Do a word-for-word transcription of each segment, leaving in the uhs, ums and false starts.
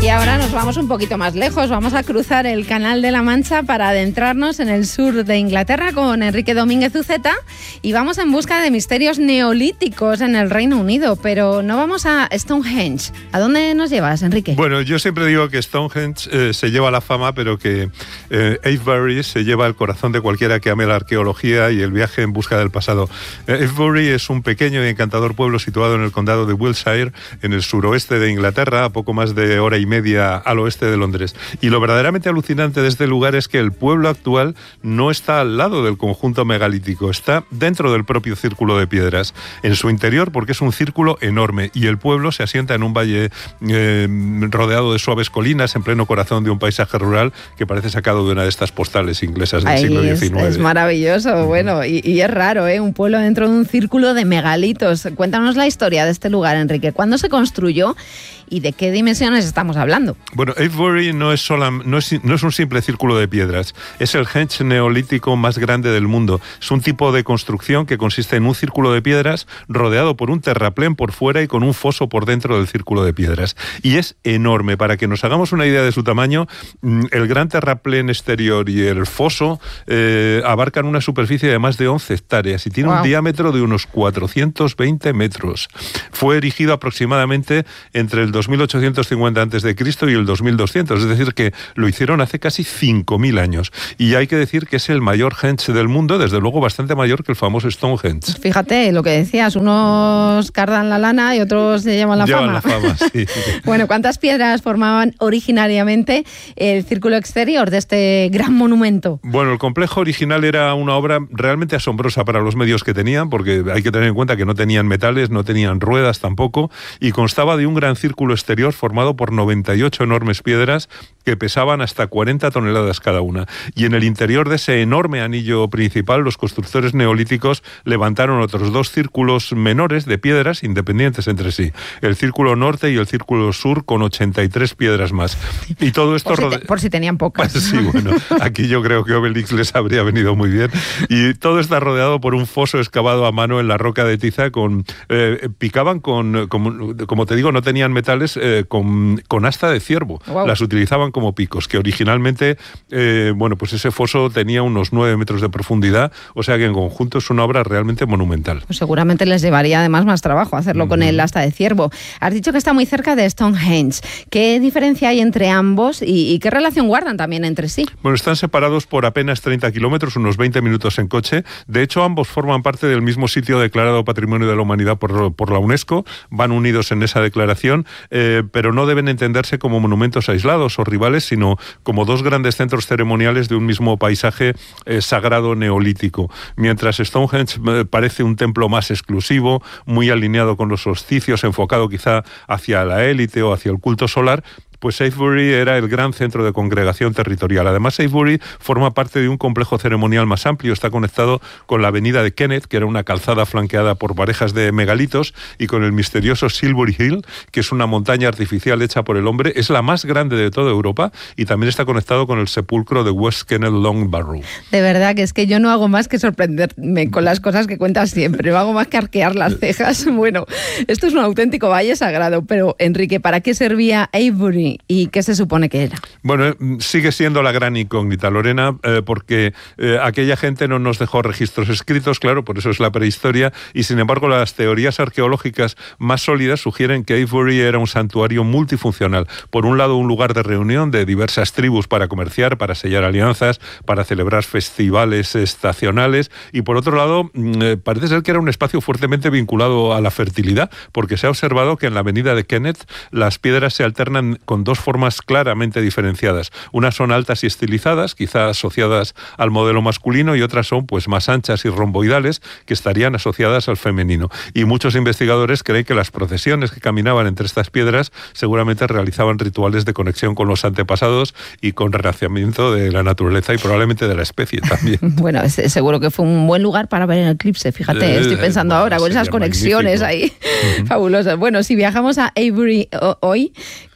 Y ahora nos vamos un poquito más lejos, vamos a cruzar el Canal de la Mancha para adentrarnos en el sur de Inglaterra con Enrique Domínguez Uceta y vamos en busca de misterios neolíticos en el Reino Unido, pero no vamos a Stonehenge. ¿A dónde nos llevas, Enrique? Bueno, yo siempre digo que Stonehenge eh, se lleva la fama, pero que eh, Avebury se lleva el corazón de cualquiera que ame la arqueología y el viaje en busca del pasado. Eh, Avebury es un pequeño y encantador pueblo situado en el condado de Wiltshire, en el suroeste de Inglaterra, a poco más de hora y media media al oeste de Londres. Y lo verdaderamente alucinante de este lugar es que el pueblo actual no está al lado del conjunto megalítico, está dentro del propio círculo de piedras, en su interior, porque es un círculo enorme y el pueblo se asienta en un valle eh, rodeado de suaves colinas en pleno corazón de un paisaje rural que parece sacado de una de estas postales inglesas del Ay, siglo es, diecinueve. Es maravilloso, uh-huh. Bueno, y, y es raro, ¿eh? Un pueblo dentro de un círculo de megalitos. Cuéntanos la historia de este lugar, Enrique. ¿Cuándo se construyó y de qué dimensiones estamos hablando? Bueno, Avebury no es, sola, no, es, no es un simple círculo de piedras, es el henge neolítico más grande del mundo. Es un tipo de construcción que consiste en un círculo de piedras rodeado por un terraplén por fuera y con un foso por dentro del círculo de piedras. Y es enorme. Para que nos hagamos una idea de su tamaño, el gran terraplén exterior y el foso eh, abarcan una superficie de más de once hectáreas y tiene wow. un diámetro de unos cuatrocientos veinte metros. Fue erigido aproximadamente entre el dos mil ochocientos cincuenta antes de Cristo y el dos mil doscientos, es decir que lo hicieron hace casi cinco mil años. Y hay que decir que es el mayor henge del mundo, desde luego bastante mayor que el famoso Stonehenge. Fíjate lo que decías, unos cardan la lana y otros se llevan la llevan fama. la fama, sí. Bueno, ¿cuántas piedras formaban originariamente el círculo exterior de este gran monumento? Bueno, el complejo original era una obra realmente asombrosa para los medios que tenían, porque hay que tener en cuenta que no tenían metales, no tenían ruedas tampoco, y constaba de un gran círculo exterior formado por noventa y ocho enormes piedras que pesaban hasta cuarenta toneladas cada una. Y en el interior de ese enorme anillo principal, los constructores neolíticos levantaron otros dos círculos menores de piedras independientes entre sí. El círculo norte y el círculo sur con ochenta y tres piedras más. Y todo esto... Por si, rode... te, por si tenían pocas. Sí, bueno, aquí yo creo que Obelix les habría venido muy bien. Y todo está rodeado por un foso excavado a mano en la roca de tiza con... Eh, picaban con... Como, como te digo, no tenían metales, eh, con, con asta de ciervo. Wow. Las utilizaban como picos, que originalmente, eh, bueno, pues ese foso tenía unos nueve metros de profundidad, o sea que en conjunto es una obra realmente monumental. Pues seguramente les llevaría además más trabajo hacerlo mm. con el asta de ciervo. Has dicho que está muy cerca de Stonehenge. ¿Qué diferencia hay entre ambos y, y qué relación guardan también entre sí? Bueno, están separados por apenas treinta kilómetros, unos veinte minutos en coche. De hecho, ambos forman parte del mismo sitio declarado Patrimonio de la Humanidad por, por la UNESCO, van unidos en esa declaración, eh, pero no deben entenderse como monumentos aislados o rivales, sino como dos grandes centros ceremoniales de un mismo paisaje eh, sagrado neolítico. Mientras Stonehenge eh, parece un templo más exclusivo, muy alineado con los solsticios, enfocado quizá hacia la élite o hacia el culto solar, pues Avebury era el gran centro de congregación territorial. Además, Avebury forma parte de un complejo ceremonial más amplio. Está conectado con la avenida de Kenneth, que era una calzada flanqueada por parejas de megalitos, y con el misterioso Silbury Hill, que es una montaña artificial hecha por el hombre. Es la más grande de toda Europa y también está conectado con el sepulcro de West Kenneth Long Barrow. De verdad que es que yo no hago más que sorprenderme con las cosas que cuentas siempre. No hago más que arquear las cejas. Bueno, esto es un auténtico valle sagrado. Pero, Enrique, ¿para qué servía Avebury? ¿Y qué se supone que era? Bueno, sigue siendo la gran incógnita, Lorena, eh, porque eh, aquella gente no nos dejó registros escritos, claro, por eso es la prehistoria, y sin embargo las teorías arqueológicas más sólidas sugieren que Avebury era un santuario multifuncional. Por un lado, un lugar de reunión de diversas tribus para comerciar, para sellar alianzas, para celebrar festivales estacionales, y por otro lado, eh, parece ser que era un espacio fuertemente vinculado a la fertilidad, porque se ha observado que en la avenida de Kenneth las piedras se alternan con dos formas claramente diferenciadas. Unas son altas y estilizadas, quizá asociadas al modelo masculino, y otras son pues más anchas y romboidales, que estarían asociadas al femenino. Y muchos investigadores creen que las procesiones que caminaban entre estas piedras seguramente realizaban rituales de conexión con los antepasados y con renacimiento de la naturaleza y probablemente de la especie también. Bueno, es, seguro que fue un buen lugar para ver el eclipse, fíjate, eh, estoy pensando bueno, ahora con esas conexiones magnífico. Ahí, uh-huh. Fabulosas. Bueno, si viajamos a Avebury hoy, ¿cómo es la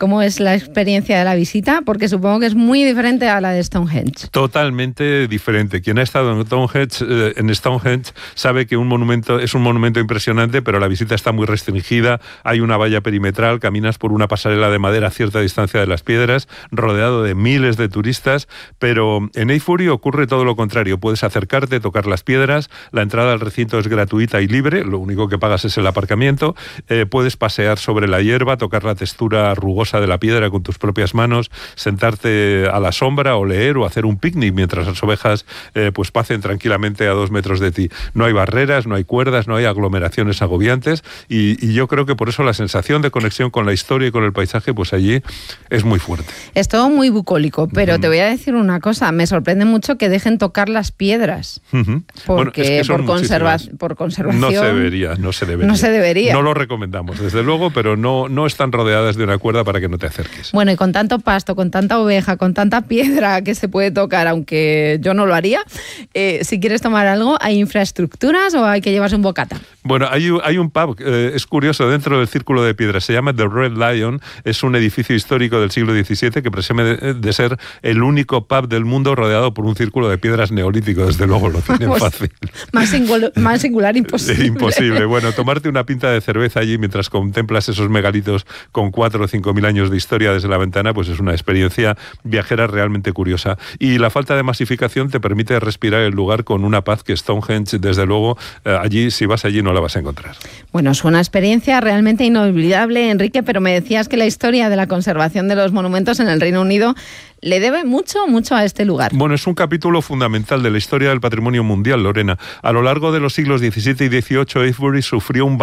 la experiencia de la visita? Porque supongo que es muy diferente a la de Stonehenge. Totalmente diferente. Quien ha estado en Stonehenge, eh, en Stonehenge sabe que un monumento es un monumento impresionante, pero la visita está muy restringida. Hay una valla perimetral, caminas por una pasarela de madera a cierta distancia de las piedras, rodeado de miles de turistas, pero en Eifuri ocurre todo lo contrario. Puedes acercarte, tocar las piedras, la entrada al recinto es gratuita y libre, lo único que pagas es el aparcamiento, eh, puedes pasear sobre la hierba, tocar la textura rugosa de la piedra con tus propias manos, sentarte a la sombra o leer o hacer un picnic mientras las ovejas eh, pues pasen tranquilamente a dos metros de ti. No hay barreras, no hay cuerdas, no hay aglomeraciones agobiantes y, y yo creo que por eso la sensación de conexión con la historia y con el paisaje pues allí es muy fuerte. Es todo muy bucólico, pero uh-huh. te voy a decir una cosa, me sorprende mucho que dejen tocar las piedras, uh-huh. porque bueno, es que por, conserva por conservación... No se debería, no se debería. No se debería. No lo recomendamos, desde luego, pero no, no están rodeadas de una cuerda para que no te acerques. Bueno, y con tanto pasto, con tanta oveja, con tanta piedra que se puede tocar, aunque yo no lo haría, eh, si quieres tomar algo, ¿hay infraestructuras o hay que llevarse un bocata? Bueno, hay, hay un pub, eh, es curioso, dentro del Círculo de Piedras, se llama The Red Lion, es un edificio histórico del siglo diecisiete que presume de, de ser el único pub del mundo rodeado por un círculo de piedras neolítico, desde luego lo tienen pues, fácil. Más singular, más singular imposible. Imposible. Bueno, tomarte una pinta de cerveza allí mientras contemplas esos megalitos con cuatro o cinco mil años de historia desde la ventana, pues es una experiencia viajera realmente curiosa. Y la falta de masificación te permite respirar el lugar con una paz que Stonehenge, desde luego, eh, allí, si vas allí, no la vas a encontrar. Bueno, es una experiencia realmente inolvidable, Enrique, pero me decías que la historia de la conservación de los monumentos en el Reino Unido le debe mucho, mucho a este lugar. Bueno, es un capítulo fundamental de la historia del patrimonio mundial, Lorena. A lo largo de los siglos diecisiete y dieciocho, Avebury sufrió un